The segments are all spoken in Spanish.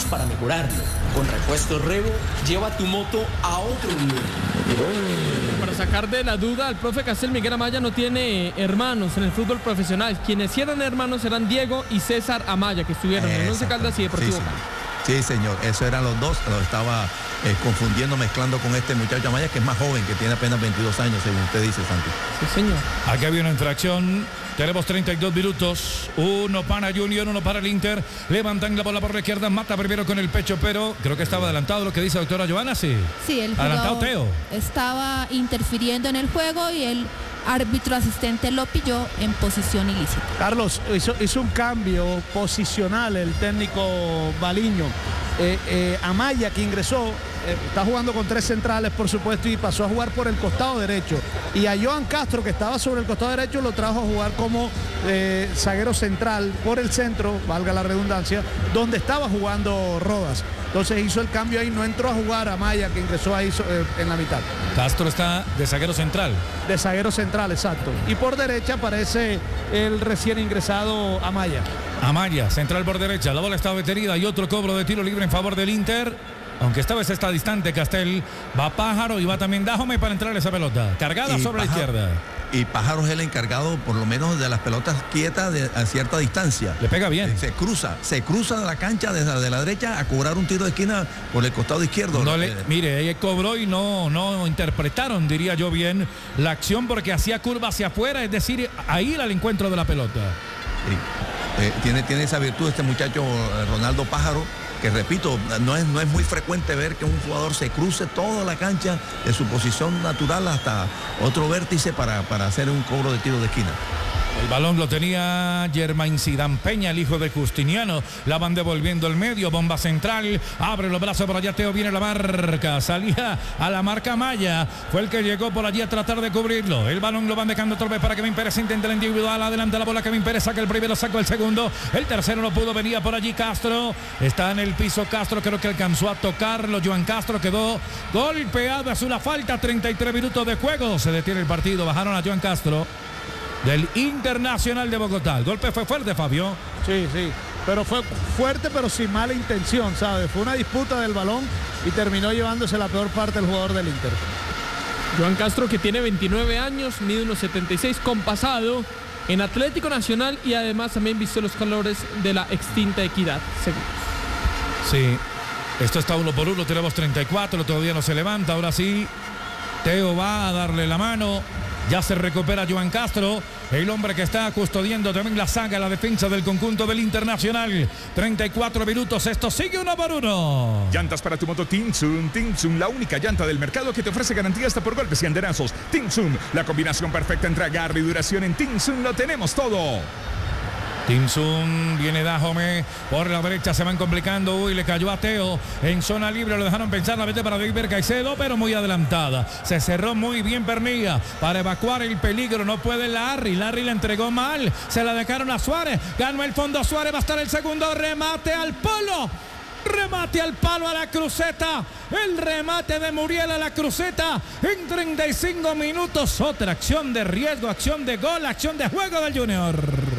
para mejorarlo. Con Repuestos Revo, lleva tu moto a otro nivel. Para sacar de la duda, el profe Castel, Miguel Amaya no tiene hermanos en el fútbol profesional. Quienes sí eran hermanos eran Diego y César Amaya, que estuvieron en Once Caldas y Deportivo Cali. Sí, señor, esos eran los dos. Los estaba confundiendo, mezclando con este muchacho Amaya, que es más joven, que tiene apenas 22 años, según usted dice, Santi. Sí, señor. Aquí había una infracción. Tenemos 32 minutos. Uno para Junior, uno para el Inter. Levantan la bola por la izquierda. Mata primero con el pecho, pero creo que estaba adelantado lo que dice la doctora Giovanna, sí. Sí, el adelantado Teo. Estaba interfiriendo en el juego y el árbitro asistente lo pilló en posición ilícita. Carlos, hizo un cambio posicional el técnico Baliño. Amaya, que ingresó, está jugando con 3 centrales, por supuesto, y pasó a jugar por el costado derecho. Y a Joan Castro, que estaba sobre el costado derecho, lo trajo a jugar como zaguero central por el centro, valga la redundancia, donde estaba jugando Rodas. Entonces hizo el cambio ahí, no entró a jugar Amaya, que ingresó ahí en la mitad. Castro está de zaguero central. De zaguero central, exacto. Y por derecha aparece el recién ingresado Amaya. Amaya, central por derecha. La bola está detenida y otro cobro de tiro libre en favor del Inter. Aunque esta vez está distante Castel. Va Pájaro y va también Dájome para entrar esa pelota. Cargada sobre la izquierda. Y Pájaro es el encargado, por lo menos, de las pelotas quietas a cierta distancia. Le pega bien. Se cruza de la cancha desde la derecha a cobrar un tiro de esquina por el costado izquierdo. Mire, ella cobró y no interpretaron, diría yo bien, la acción porque hacía curva hacia afuera, es decir, a ir al encuentro de la pelota. Sí. Tiene esa virtud este muchacho Ronaldo Pájaro, que repito, no es muy frecuente ver que un jugador se cruce toda la cancha de su posición natural hasta otro vértice para hacer un cobro de tiro de esquina. El balón lo tenía Germain Zidane Peña, el hijo de Justiniano. La van devolviendo el medio, bomba central. Abre los brazos por allá, Teo, viene la marca. Salía a la marca Maya. Fue el que llegó por allí a tratar de cubrirlo. El balón lo van dejando otra vez para Kevin Pérez. Intenta el individual. Adelante la bola, Kevin Pérez saca el primero, saca el segundo. El tercero no pudo, venía por allí Castro. Está en el piso Castro, creo que alcanzó a tocarlo. Joan Castro quedó golpeado. Es una falta, 33 minutos de juego. Se detiene el partido. Bajaron a Joan Castro del Internacional de Bogotá. El golpe fue fuerte, Fabio. Sí, pero fue fuerte, pero sin mala intención, ¿sabes? Fue una disputa del balón y terminó llevándose la peor parte del jugador del Inter. Joan Castro, que tiene 29 años, mide unos 76, con pasado en Atlético Nacional y además también vistió los colores de la extinta Equidad. Sí, esto está 1-1, tenemos 34, todavía no se levanta. Ahora sí, Teo va a darle la mano. Ya se recupera Joan Castro, el hombre que está custodiando también la saga, la defensa del conjunto del Internacional. 34 minutos, esto sigue 1-1. Llantas para tu moto Tinsun, la única llanta del mercado que te ofrece garantía hasta por golpes y andenazos. Tinsun, la combinación perfecta entre agarre y duración. En Tinsun lo tenemos todo. Tinsun, viene Dájome por la derecha, se van complicando. Uy, le cayó a Teo en zona libre, lo dejaron pensar la vez para David Caicedo, pero muy adelantada. Se cerró muy bien Pernilla para evacuar el peligro. No puede Larry la entregó mal, se la dejaron a Suárez. Ganó el fondo Suárez, va a estar el segundo remate al palo. Remate al palo, a la cruceta. El remate de Muriel a la cruceta en 35 minutos. Otra acción de riesgo, acción de gol, acción de juego del Junior.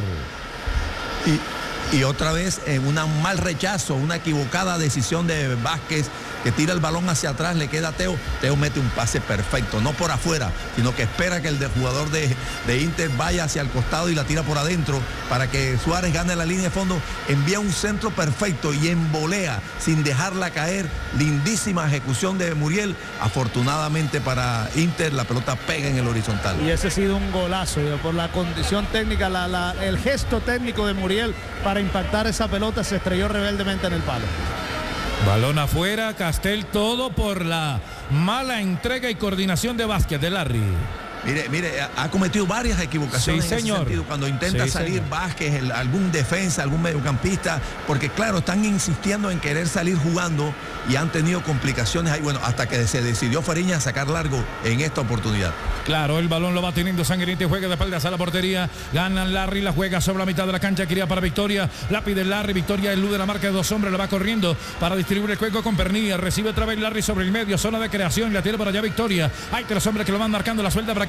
Y otra vez un mal rechazo, una equivocada decisión de Vázquez, que tira el balón hacia atrás, le queda a Teo. Teo mete un pase perfecto, no por afuera, sino que espera que el jugador de Inter vaya hacia el costado y la tira por adentro para que Suárez gane la línea de fondo. Envía un centro perfecto y en volea, sin dejarla caer. Lindísima ejecución de Muriel. Afortunadamente para Inter, la pelota pega en el horizontal. Y ese ha sido un golazo, por la condición técnica, el gesto técnico de Muriel para impactar esa pelota. Se estrelló rebeldemente en el palo. Balón afuera, Castel, todo por la mala entrega y coordinación de Vázquez, de Larry. Mire, ha cometido varias equivocaciones sí, en ese sentido, cuando intenta salir Vázquez, algún defensa, algún mediocampista, porque claro, están insistiendo en querer salir jugando y han tenido complicaciones ahí, bueno, hasta que se decidió Fariña a sacar largo en esta oportunidad. Claro, el balón lo va teniendo Sanguinetti, juega de espaldas a la portería, ganan Larry, la juega sobre la mitad de la cancha, quería para Victoria, la pide Larry, Victoria elude la marca de dos hombres, la va corriendo para distribuir el juego con Pernilla, recibe otra vez Larry sobre el medio, zona de creación, la tiene por allá Victoria, hay tres hombres que lo van marcando, la suelta para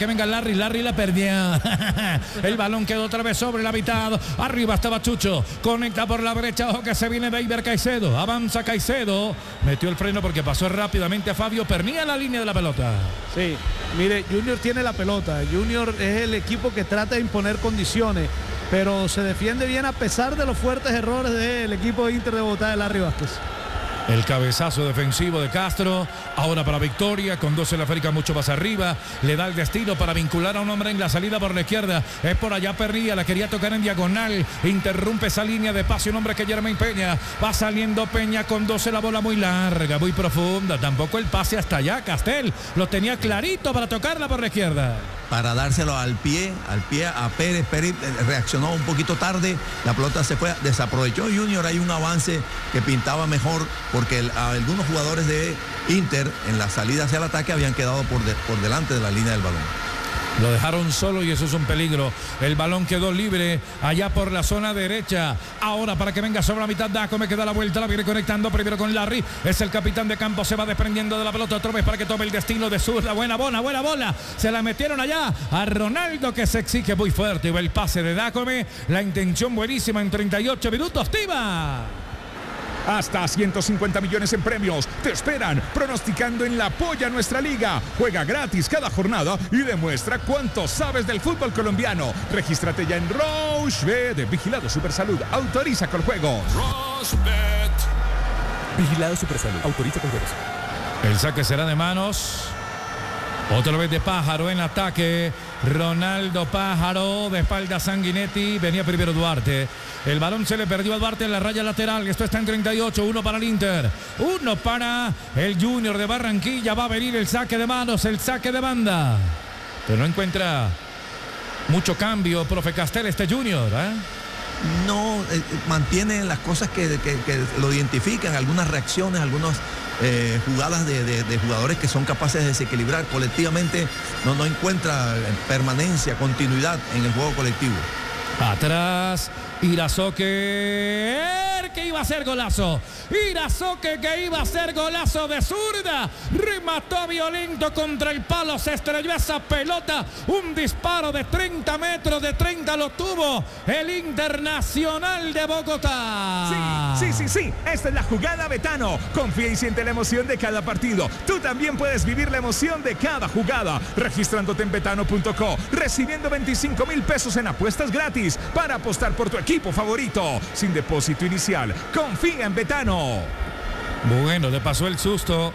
que venga Larry la perdió. El balón quedó otra vez sobre la mitad. Arriba estaba Chucho. Conecta por la derecha. Ojo que se viene David Caicedo. Avanza Caicedo. Metió el freno porque pasó rápidamente a Fabio Pernía en la línea de la pelota. Sí, mire, Junior tiene la pelota. Junior es el equipo que trata de imponer condiciones, pero se defiende bien a pesar de los fuertes errores del equipo de Inter de Bogotá de Larry Vázquez. El cabezazo defensivo de Castro, ahora para Victoria, conduce la Férica mucho más arriba, le da el destino para vincular a un hombre en la salida por la izquierda, es por allá Pernía, la quería tocar en diagonal, interrumpe esa línea de pase un hombre que Jermaine Peña, va saliendo Peña, conduce la bola muy larga, muy profunda, tampoco el pase hasta allá, Castel, lo tenía clarito para tocarla por la izquierda. Para dárselo al pie a Pérez. Pérez reaccionó un poquito tarde, la pelota se fue, desaprovechó Junior, hay un avance que pintaba mejor porque algunos jugadores de Inter en la salida hacia el ataque habían quedado por delante de la línea del balón. Lo dejaron solo y eso es un peligro. El balón quedó libre allá por la zona derecha. Ahora para que venga sobre la mitad, Dacome que da la vuelta, la viene conectando primero con Larry. Es el capitán de campo, se va desprendiendo de la pelota otra vez para que tome el destino de zurda. Buena bola. Se la metieron allá a Ronaldo que se exige muy fuerte. Va el pase de Dacome. La intención buenísima en 38 minutos. ¡Tiva! Hasta 150 millones en premios te esperan pronosticando en La Polla Nuestra Liga. Juega gratis cada jornada y demuestra cuánto sabes del fútbol colombiano. Regístrate ya en Rochebet. Vigilado Supersalud. Autoriza con juegos. Rochebet. Vigilado Supersalud. Autoriza con juegos. El saque será de manos. Otra vez de Pájaro en ataque. Ronaldo Pájaro de espalda Sanguinetti. Venía primero Duarte. El balón se le perdió a Duarte en la raya lateral. Esto está en 38. 1 para el Inter. 1 para el Junior de Barranquilla. Va a venir el saque de manos. El saque de banda. Pero no encuentra mucho cambio, profe Castel, este Junior, No, mantiene las cosas que lo identifican, algunas reacciones, algunas jugadas de jugadores que son capaces de desequilibrar colectivamente. No encuentra permanencia, continuidad en el juego colectivo. Atrás, Irazoque, que iba a ser golazo. Irazoque que iba a ser golazo de zurda. Remató violento contra el palo. Se estrelló esa pelota. Un disparo de 30 metros. De 30 lo tuvo el Internacional de Bogotá. Sí. Esta es la jugada Betano. Confía y siente la emoción de cada partido. Tú también puedes vivir la emoción de cada jugada. Registrándote en betano.co. Recibiendo 25,000 pesos en apuestas gratis para apostar por tu equipo favorito. Sin depósito inicial. Confía en Betano. Bueno, le pasó el susto.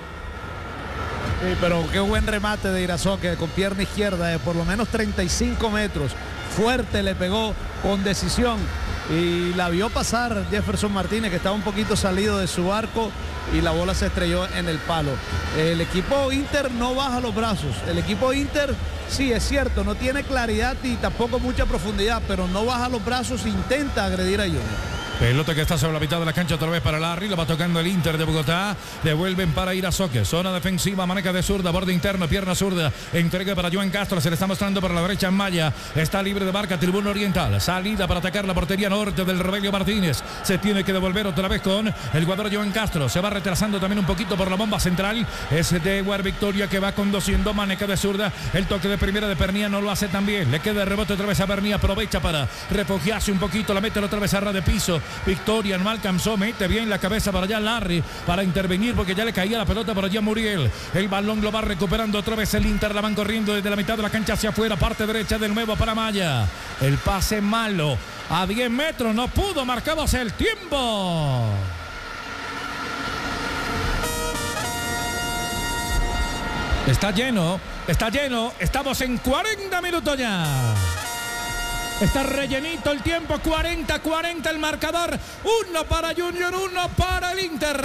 Sí, pero qué buen remate de Irazoque con pierna izquierda de por lo menos 35 metros. Fuerte le pegó con decisión. Y la vio pasar Jefferson Martínez, que estaba un poquito salido de su arco y la bola se estrelló en el palo. El equipo Inter no baja los brazos. El equipo Inter, sí, es cierto, no tiene claridad y tampoco mucha profundidad, pero no baja los brazos, intenta agredir a Junior. Pelota que está sobre la mitad de la cancha otra vez para Larry. La va tocando el Inter de Bogotá. Devuelven para Irazoque. Zona defensiva. Maneja de zurda. Borde interno. Pierna zurda. Entrega para Joan Castro. Se le está mostrando por la derecha Maya. Está libre de marca. Tribuna Oriental. Salida para atacar la portería norte del Rogelio Martínez. Se tiene que devolver otra vez con el jugador Joan Castro. Se va retrasando también un poquito por la bomba central. Es de War Victoria que va conduciendo. Maneja de zurda. El toque de primera de Pernía no lo hace tan bien. Le queda el rebote otra vez a Pernía. Aprovecha para refugiarse un poquito. La mete otra vez a ras de piso. Victoria no alcanzó, mete bien la cabeza para allá Larry para intervenir porque ya le caía la pelota por allá Muriel. El balón lo va recuperando otra vez el Inter, la van corriendo desde la mitad de la cancha hacia afuera, parte derecha de nuevo para Maya. El pase malo a 10 metros, no pudo, marcamos el tiempo. Está lleno, estamos en 40 minutos ya. Está rellenito el tiempo, 40-40 el marcador. 1 para Junior, 1 para el Inter.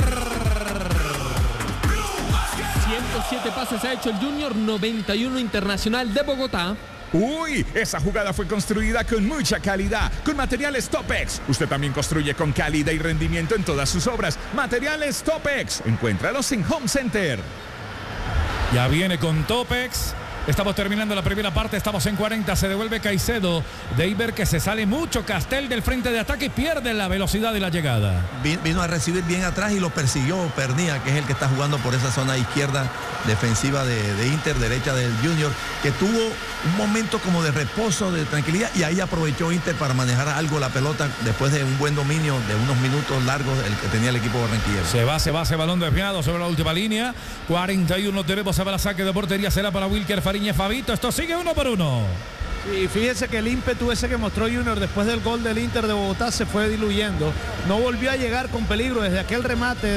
107 pases ha hecho el Junior, 91 Internacional de Bogotá. Uy, esa jugada fue construida con mucha calidad, con materiales Topex. Usted también construye con calidad y rendimiento en todas sus obras. Materiales Topex, encuéntralos en Home Center. Ya viene con Topex. Estamos terminando la primera parte, estamos en 40, se devuelve Caicedo. Deiber que se sale mucho, Castel del frente de ataque y pierde la velocidad de la llegada. Vino a recibir bien atrás y lo persiguió Pernía, que es el que está jugando por esa zona izquierda defensiva de Inter, derecha del Junior, que tuvo un momento como de reposo, de tranquilidad, y ahí aprovechó Inter para manejar algo la pelota después de un buen dominio de unos minutos largos el que tenía el equipo barranquillero. Se va ese balón desviado sobre la última línea. 41 tenemos a ver, saque de portería, será para Wilker Fariñez Fabito. Esto sigue 1-1. Y fíjese que el ímpetu ese que mostró Junior después del gol del Inter de Bogotá se fue diluyendo. No volvió a llegar con peligro desde aquel remate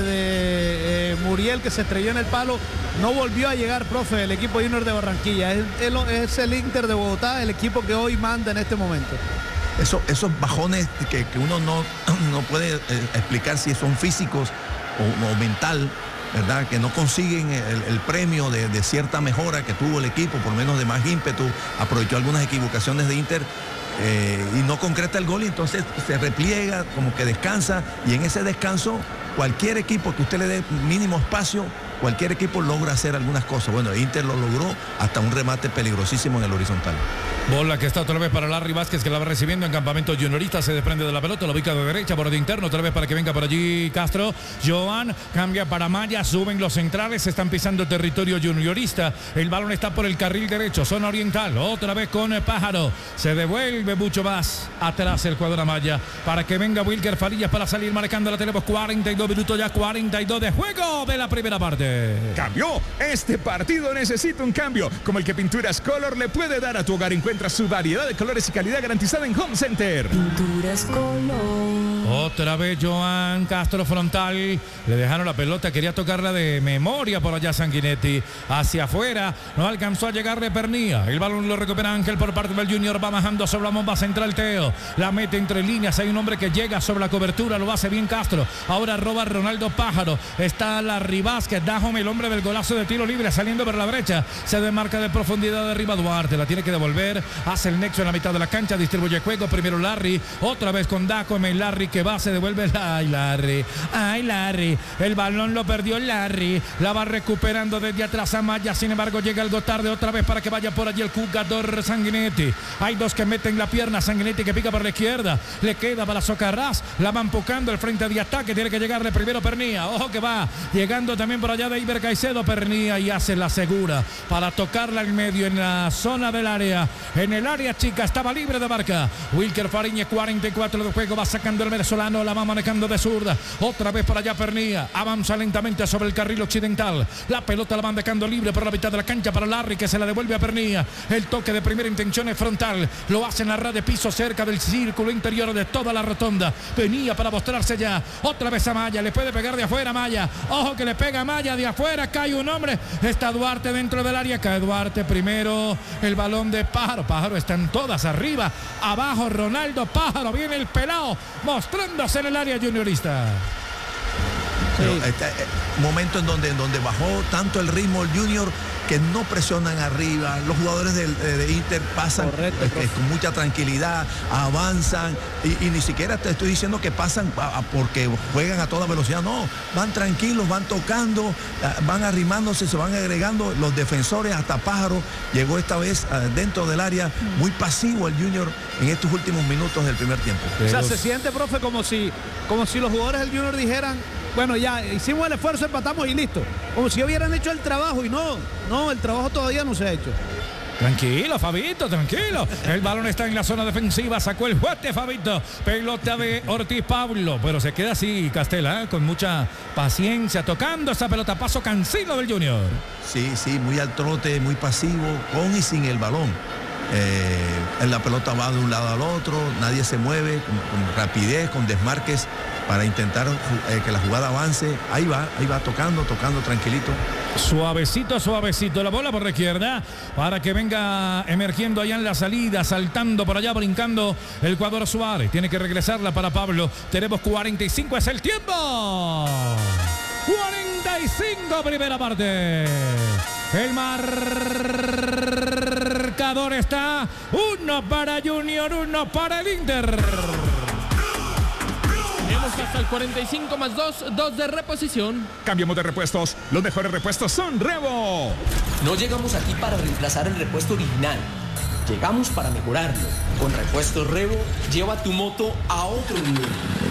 de Muriel que se estrelló en el palo. No volvió a llegar, profe, el equipo Junior de Barranquilla. Es el Inter de Bogotá, el equipo que hoy manda en este momento. Esos bajones que uno no puede explicar si son físicos o mental, ¿verdad? Que no consiguen el premio de cierta mejora que tuvo el equipo, por menos de más ímpetu, aprovechó algunas equivocaciones de Inter y no concreta el gol, y entonces se repliega, como que descansa, y en ese descanso cualquier equipo que usted le dé mínimo espacio, cualquier equipo logra hacer algunas cosas. Bueno, Inter lo logró hasta un remate peligrosísimo en el horizontal. Bola que está otra vez para Larry Vázquez, que la va recibiendo en campamento juniorista, se desprende de la pelota, lo ubica de derecha, borde interno, otra vez para que venga por allí Castro. Joan cambia para Maya, suben los centrales, están pisando territorio juniorista. El balón está por el carril derecho, zona oriental, otra vez con Pájaro. Se devuelve mucho más atrás el jugador Amaya para que venga Wilker Farías para salir marcando. La tenemos 42 minutos ya, 42 de juego de la primera parte. Cambió. Este partido necesita un cambio, como el que Pinturas Color le puede dar a tu hogar. Encuentra su variedad de colores y calidad garantizada en Home Center. Pinturas Color. Otra vez Joan Castro frontal. Le dejaron la pelota, quería tocarla de memoria por allá Sanguinetti. Hacia afuera, no alcanzó a llegarle Pernía. El balón lo recupera Ángel por parte del Junior. Va bajando sobre la bomba central Teo. La mete entre líneas. Hay un hombre que llega sobre la cobertura. Lo hace bien Castro. Ahora roba Ronaldo Pájaro. Está Larry Vázquez. Dajome, el hombre del golazo de tiro libre, saliendo por la brecha. Se desmarca de profundidad de arriba Duarte. La tiene que devolver. Hace el nexo en la mitad de la cancha. Distribuye juego. Primero Larry. Otra vez con Dajome. Larry que va. Se devuelve. Ay, Larry. Ay, Larry. El balón lo perdió Larry. La va recuperando desde atrás Amaya. Sin embargo, llega algo tarde otra vez para que vaya por allí el jugador Sanguinetti. Hay dos que meten la pierna. Sanguinetti que pica por la izquierda. Le queda para Socarrás. La van empujando el frente de ataque. Tiene que llegarle primero Pernía. Ojo que va llegando también por allá Deiber Caicedo. Pernía y hace la segura para tocarla en medio en la zona del área. En el área chica estaba libre de marca. Wilker Fariñez, 44 de juego. Va sacando el venezolano. La va manejando de zurda. Otra vez por allá Pernía. Avanza lentamente sobre el carril occidental. La pelota la van dejando libre por la mitad de la cancha para Larry, que se la devuelve a Pernía. El toque de primera intención es frontal. Lo hace en la red de piso cerca del círculo interior de toda la rotonda. Venía para mostrarse ya. Otra vez a Maya. Le puede pegar de afuera Maya. Ojo que le pega a Maya de afuera. Cae un hombre. Está Duarte dentro del área. Cae Duarte primero. El balón de Pájaro. Pájaro están todas arriba. Abajo Ronaldo Pájaro. Viene el pelao mostrándose en el área juniorista. Pero un momento en donde bajó tanto el ritmo el Junior que no presionan arriba. Los jugadores de Inter pasan con mucha tranquilidad, avanzan y ni siquiera te estoy diciendo que pasan porque juegan a toda velocidad. No, van tranquilos, van tocando, van arrimándose, se van agregando los defensores. Hasta Pájaro llegó esta vez dentro del área. Muy pasivo el Junior en estos últimos minutos del primer tiempo. O sea, se siente, profe, como si los jugadores del Junior dijeran: bueno, ya hicimos el esfuerzo, empatamos y listo. Como si hubieran hecho el trabajo, y no, el trabajo todavía no se ha hecho. Tranquilo, Fabito, tranquilo. El balón está en la zona defensiva. Sacó el juez de Fabito. Pelota de Ortiz Pablo. Pero se queda así Castela, con mucha paciencia, tocando esa pelota. Paso cansino del Junior. Sí, muy al trote, muy pasivo, con y sin el balón. La pelota va de un lado al otro, nadie se mueve, con rapidez, con desmarques para intentar que la jugada avance. Ahí va tocando tranquilito. Suavecito la bola por la izquierda para que venga emergiendo allá en la salida, saltando por allá, brincando el jugador Suárez. Tiene que regresarla para Pablo. Tenemos 45, es el tiempo. 45, primera parte. El marcador está 1 para Junior, 1 para el Inter. Vamos hasta el 45 más 2 de reposición. Cambiamos de repuestos. Los mejores repuestos son Revo. No llegamos aquí para reemplazar el repuesto original. Llegamos para mejorarlo. Con Repuestos Revo, lleva tu moto a otro nivel.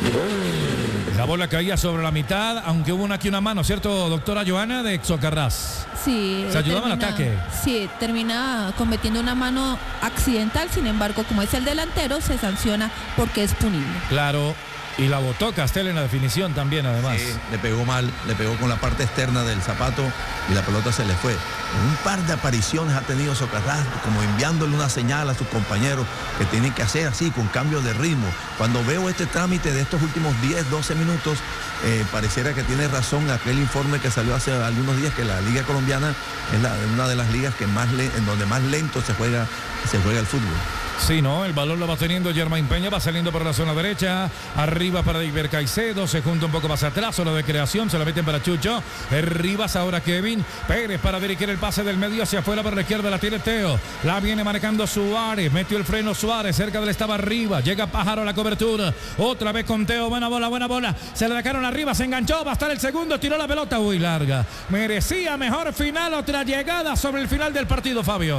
La bola caía sobre la mitad, aunque hubo aquí una mano, ¿cierto, doctora Joana, de Exocarrás? Sí. Se ayudaba al ataque. Sí, termina cometiendo una mano accidental, sin embargo, como es el delantero, se sanciona porque es punible. Claro, y la botó Castel en la definición también, además. Sí, le pegó mal, le pegó con la parte externa del zapato y la pelota se le fue. Un par de apariciones ha tenido Socarrás, como enviándole una señal a sus compañeros que tienen que hacer así, con cambio de ritmo. Cuando veo este trámite de estos últimos 10, 12 minutos, pareciera que tiene razón aquel informe que salió hace algunos días, que la Liga Colombiana es una de las ligas que en donde más lento se juega el fútbol. Sí, ¿no? El balón lo va teniendo Germain Peña, va saliendo por la zona derecha, arriba para Iber Caicedo, se junta un poco más atrás, zona de creación, se la meten para Chucho, Rivas ahora Kevin Pérez para dirigir el pase del medio hacia afuera por la izquierda, la tiene Teo, la viene marcando Suárez, metió el freno Suárez, cerca del estaba arriba, llega Pájaro a la cobertura, otra vez con Teo, buena bola, se le dejaron arriba, se enganchó, va a estar el segundo, tiró la pelota, uy, larga, merecía mejor final, otra llegada sobre el final del partido, Fabio.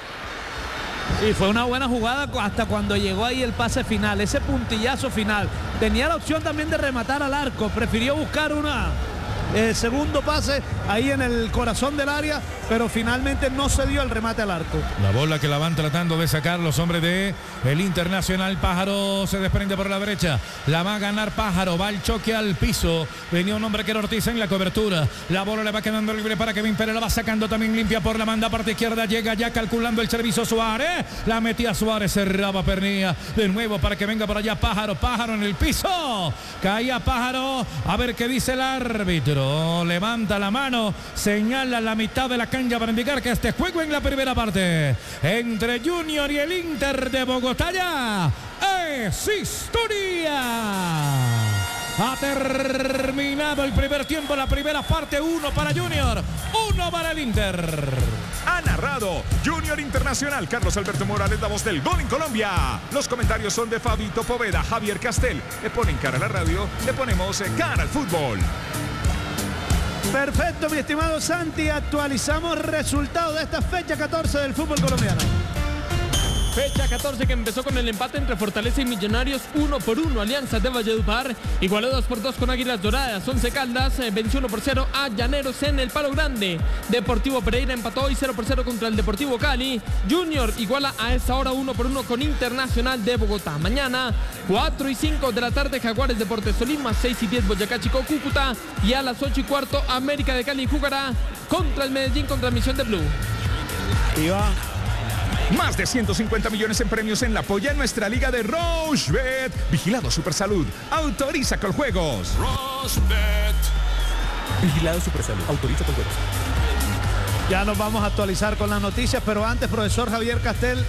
Sí, fue una buena jugada hasta cuando llegó ahí el pase final, ese puntillazo final. Tenía la opción también de rematar al arco, prefirió buscar segundo pase ahí en el corazón del área, pero finalmente no se dio el remate al arco. La bola que la van tratando de sacar los hombres de el Internacional. Pájaro se desprende por la derecha, la va a ganar Pájaro, va el choque al piso, venía un hombre que era Ortiz en la cobertura, la bola le va quedando libre para Kevin Pérez, la va sacando también limpia por la banda parte izquierda, llega ya calculando el servicio Suárez, la metía Suárez, cerraba Pernilla, de nuevo para que venga por allá Pájaro en el piso, caía Pájaro, a ver qué dice el árbitro. Levanta la mano, señala la mitad de la cancha para indicar que este juego en la primera parte entre Junior y el Inter de Bogotá ya es historia. Ha terminado el primer tiempo, la primera parte, 1 para Junior, 1 para el Inter. Ha narrado Junior Internacional, Carlos Alberto Morales, la voz del gol en Colombia. Los comentarios son de Fabito Poveda, Javier Castel. Le ponen cara a la radio, le ponemos cara al fútbol. Perfecto, mi estimado Santi, actualizamos resultados de esta fecha 14 del fútbol colombiano. Fecha 14 que empezó con el empate entre Fortaleza y Millonarios 1-1. Alianza de Valledupar igualó 2-2 con Águilas Doradas. Once Caldas venció 1-0 a Llaneros en el Palo Grande. Deportivo Pereira empató hoy 0-0 contra el Deportivo Cali. Junior iguala a esta hora 1-1 con Internacional de Bogotá. Mañana 4:05 de la tarde Jaguares Deportes Tolima, 6:10 Boyacá Chico Cúcuta y a las 8:15 América de Cali jugará contra el Medellín con transmisión de Blue. Más de 150 millones en premios en la polla en nuestra liga de Rochebet. Vigilado Supersalud. Autoriza con juegos. Rochebet. Vigilado Supersalud. Autoriza con juegos. Ya nos vamos a actualizar con las noticias, pero antes, profesor Javier Castel,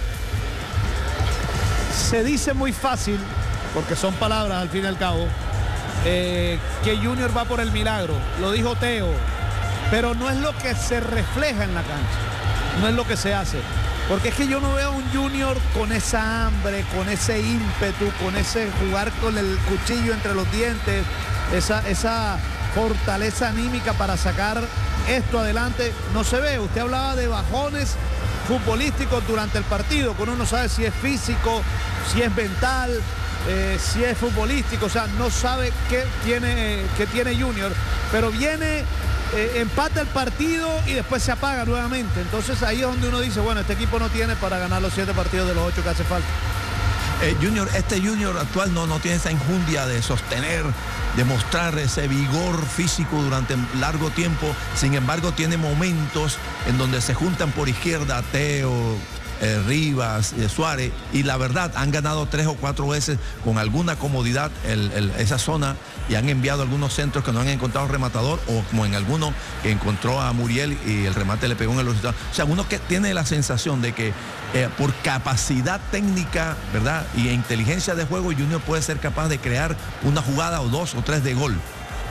se dice muy fácil, porque son palabras al fin y al cabo, que Junior va por el milagro. Lo dijo Teo, pero no es lo que se refleja en la cancha, no es lo que se hace. Porque es que yo no veo a un Junior con esa hambre, con ese ímpetu, con ese jugar con el cuchillo entre los dientes, esa fortaleza anímica para sacar esto adelante. No se ve. Usted hablaba de bajones futbolísticos durante el partido, que uno no sabe si es físico, si es mental, si es futbolístico, o sea, no sabe qué tiene Junior, pero viene... empata el partido y después se apaga nuevamente. Entonces ahí es donde uno dice, bueno, este equipo no tiene para ganar los 7 partidos de los 8 que hace falta. Este Junior actual no tiene esa enjundia de sostener, de mostrar ese vigor físico durante largo tiempo. Sin embargo, tiene momentos en donde se juntan por izquierda Teo, Rivas, Suárez, y la verdad han ganado 3 o 4 veces con alguna comodidad esa zona, y han enviado algunos centros que no han encontrado rematador, o como en alguno que encontró a Muriel y el remate le pegó en el horizonte. O sea, uno que tiene la sensación de que por capacidad técnica, ¿verdad?, y inteligencia de juego, Junior puede ser capaz de crear una jugada o 2 o 3 de gol.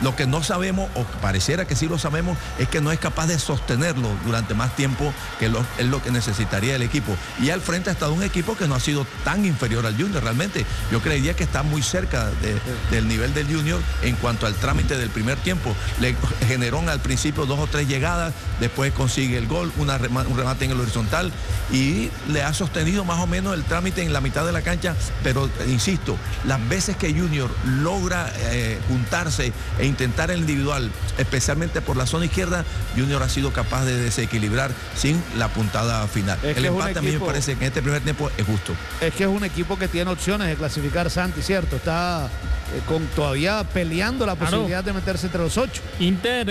Lo que no sabemos, o pareciera que sí lo sabemos, es que no es capaz de sostenerlo durante más tiempo, que es lo que necesitaría el equipo. Y al frente ha estado un equipo que no ha sido tan inferior al Junior realmente. Yo creería que está muy cerca del nivel del Junior en cuanto al trámite del primer tiempo. Le generó al principio 2 o 3 llegadas, después consigue el gol, un remate en el horizontal y le ha sostenido más o menos el trámite en la mitad de la cancha, pero insisto, las veces que Junior logra juntarse e intentar el individual, especialmente por la zona izquierda, Junior ha sido capaz de desequilibrar sin la puntada final. El empate a mí me parece que en este primer tiempo es justo. Es que es un equipo que tiene opciones de clasificar, Santi, ¿cierto? Está todavía peleando la posibilidad de meterse entre los 8. Inter